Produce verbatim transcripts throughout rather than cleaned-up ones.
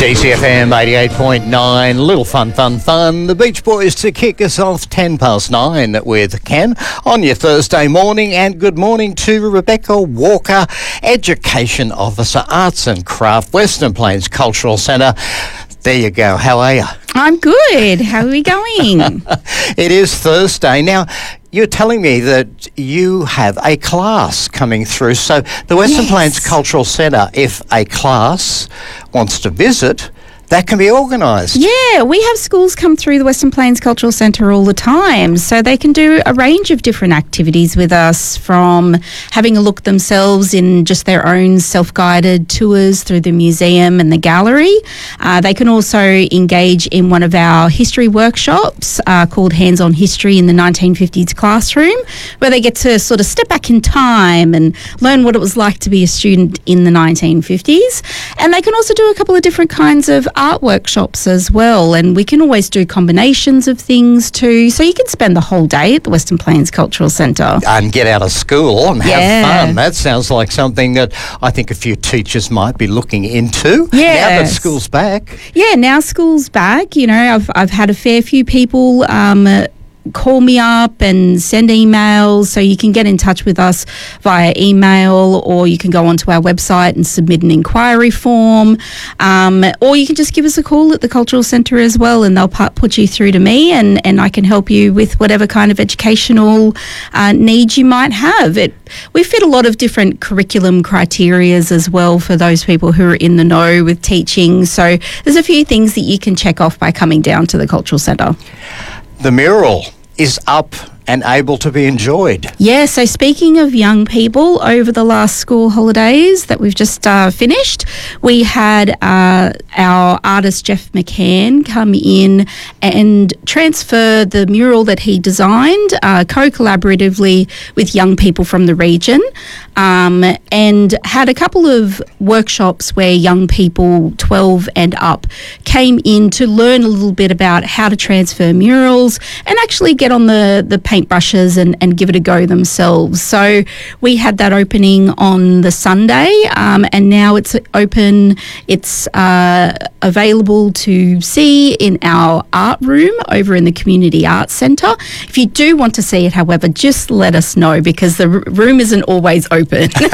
G C F M eighty-eight point nine, little fun, fun, fun. The Beach Boys to kick us off ten past nine with Ken on your Thursday morning. And good morning to Rebecca Walker, Education Officer, Arts and Craft, Western Plains Cultural Centre. There you go. How are you? I'm good. How are we going? It is Thursday. Now, you're telling me that you have a class coming through. So the Western Yes. Plains Cultural Centre, if a class wants to visit, that can be organised. Yeah, we have schools come through the Western Plains Cultural Centre all the time, so they can do a range of different activities with us, from having a look themselves in just their own self-guided tours through the museum and the gallery. Uh, they can also engage in one of our history workshops uh, called Hands-on History in the nineteen fifties Classroom, where they get to sort of step back in time and learn what it was like to be a student in the nineteen fifties. And they can also do a couple of different kinds of art workshops as well, and we can always do combinations of things too, so you can spend the whole day at the Western Plains Cultural Centre. And get out of school and have Yeah. fun. That sounds like something that I think a few teachers might be looking into. Now that Yes. school's back. Yeah, now school's back, you know, I've I've had a fair few people um, uh, call me up and send emails, so you can get in touch with us via email, or you can go onto our website and submit an inquiry form, um, or you can just give us a call at the Cultural Centre as well, and they'll pu- put you through to me, and, and I can help you with whatever kind of educational uh, needs you might have. It we fit a lot of different curriculum criterias as well for those people who are in the know with teaching, so there's a few things that you can check off by coming down to the Cultural Centre. The mural is up and able to be enjoyed. Yeah, so speaking of young people, over the last school holidays that we've just uh, finished, we had uh, our artist Jeff McCann come in and transfer the mural that he designed uh, co-collaboratively with young people from the region, um, and had a couple of workshops where young people twelve and up came in to learn a little bit about how to transfer murals and actually get on the, the paint brushes and, and give it a go themselves. So we had that opening on the Sunday, um, and now it's open. It's uh, available to see in our art room over in the Community Arts Centre. If you do want to see it, however, just let us know, because the r- room isn't always open.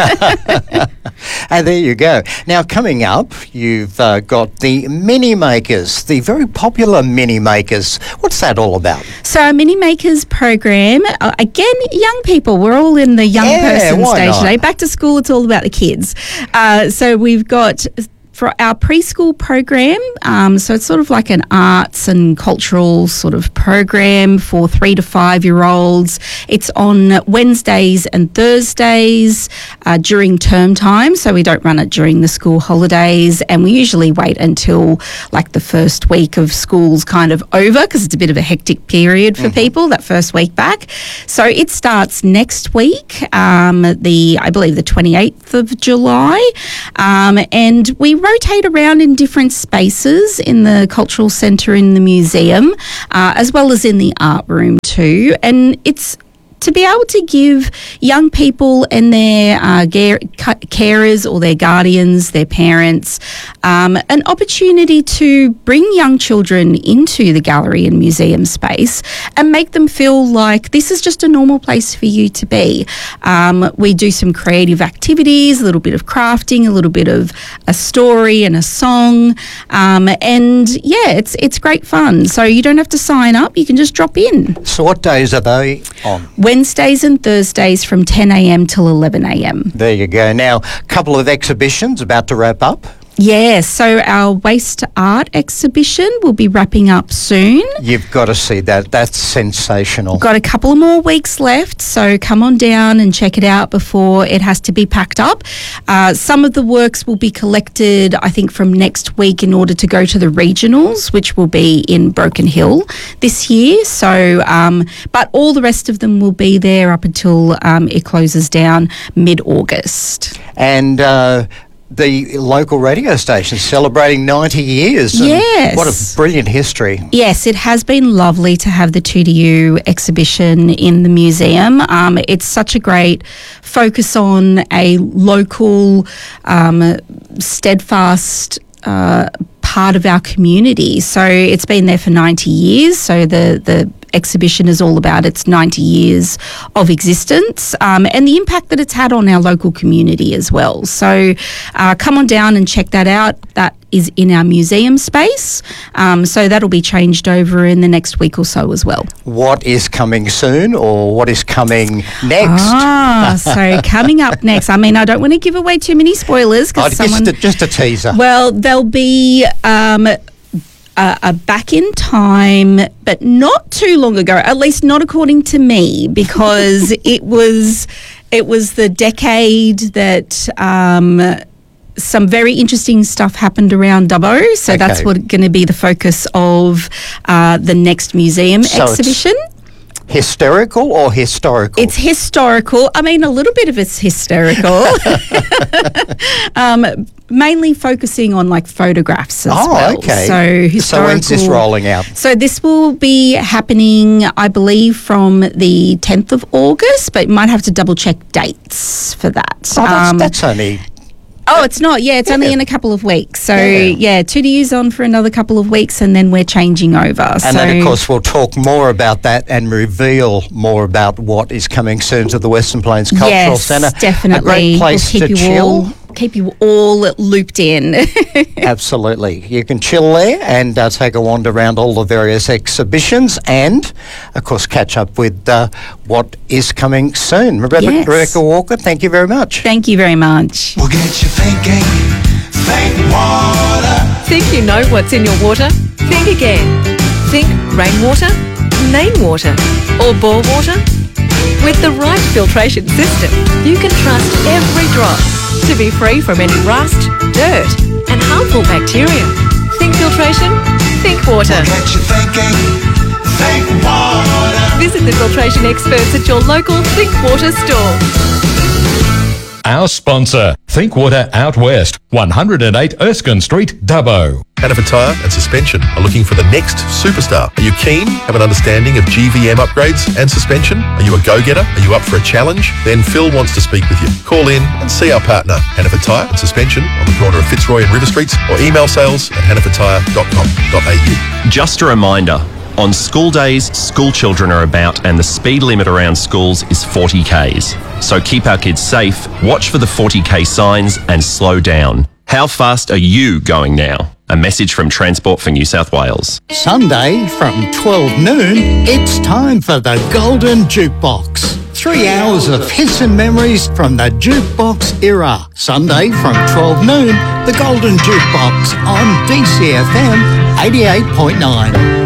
And there you go. Now, coming up, you've uh, got the Mini Makers, the very popular Mini Makers. What's that all about? So our Mini Makers program, uh, again, young people, we're all in the young Yeah, person why stage not? today. Back to school, it's all about the kids. Uh, so we've got, for our preschool program, um, so it's sort of like an arts and cultural sort of program for three to five year olds. It's on Wednesdays and Thursdays uh, during term time, so we don't run it during the school holidays, and we usually wait until like the first week of school's kind of over, because it's a bit of a hectic period for mm-hmm. people that first week back. So it starts next week, um, the I believe the twenty-eighth of July, um, and we rotate around in different spaces in the Cultural Centre, in the museum, uh, as well as in the art room too. And it's to be able to give young people and their uh, gar- carers or their guardians, their parents, um, an opportunity to bring young children into the gallery and museum space and make them feel like this is just a normal place for you to be. Um, we do some creative activities, a little bit of crafting, a little bit of a story and a song, um, and yeah, it's it's great fun. So you don't have to sign up; you can just drop in. So what days are they on? Wednesdays and Thursdays from ten a.m. till eleven a.m. There you go. Now, a couple of exhibitions about to wrap up. Yeah, so our waste art exhibition will be wrapping up soon. You've got to see that. That's sensational. Got a couple of more weeks left, so come on down and check it out before it has to be packed up. Uh, some of the works will be collected, I think, from next week in order to go to the regionals, which will be in Broken Hill this year. So, um, but all the rest of them will be there up until um, it closes down mid-August. And uh, the local radio station celebrating ninety years. And yes. What a brilliant history. Yes, it has been lovely to have the two D U exhibition in the museum. Um, it's such a great focus on a local, um, steadfast uh part of our community. So it's been there for ninety years. So the, the exhibition is all about its ninety years of existence um, and the impact that it's had on our local community as well. So uh, come on down and check that out. That is in our museum space. Um, so that'll be changed over in the next week or so as well. What is coming soon, or what is coming next? Ah, so coming up next. I mean, I don't want to give away too many spoilers Oh, because someone. just, a, just a teaser. Well, there'll be um, a, a back in time, but not too long ago. At least not according to me, because it was it was the decade that. Um, Some very interesting stuff happened around Dubbo, so Okay. that's what going to be the focus of uh, the next museum So it's exhibition. Hysterical or historical? It's historical. I mean, a little bit of it's hysterical. um, mainly focusing on like photographs as oh, well. okay. So historical. So when's this rolling out? So this will be happening, I believe, from the tenth of August, but you might have to double check dates for that. Oh, that's, Um, that's only... Oh, it's not. Yeah, it's only Yeah. in a couple of weeks. So, Yeah. yeah, two D U's on for another couple of weeks and then we're changing over. And so, then, of course, we'll talk more about that and reveal more about what is coming soon to the Western Plains Cultural yes, Centre. definitely. A great place we'll to keep you chill. all keep you all looped in. Absolutely. You can chill there and uh, take a wander around all the various exhibitions and, of course, catch up with uh, what is coming soon. Rebecca, Yes. Rebecca Walker, thank you very much. Thank you very much. We'll get you thinking. Think water. Think you know what's in your water? Think again. Think rainwater, main water, or bore water? With the right filtration system, you can trust every drop to be free from any rust, dirt, and harmful bacteria. Think filtration, think water. We'll get you thinking. Think water. Visit the filtration experts at your local Think Water store. Our sponsor, Think Water Out West, one oh eight Erskine Street, Dubbo. Hannaford Tyre and Suspension are looking for the next superstar. Are you keen? Have an understanding of G V M upgrades and suspension? Are you a go-getter? Are you up for a challenge? Then Phil wants to speak with you. Call in and see our partner, Hannaford Tyre and Suspension, on the corner of Fitzroy and River Streets, or email sales at hannaford tyre dot com dot a u. Just a reminder, on school days, school children are about and the speed limit around schools is forty kays. So keep our kids safe, watch for the forty k signs and slow down. How fast are you going now? A message from Transport for New South Wales. Sunday from twelve noon, it's time for the Golden Jukebox. Three hours of hits and memories from the jukebox era. Sunday from twelve noon, the Golden Jukebox on D C F M eighty-eight point nine.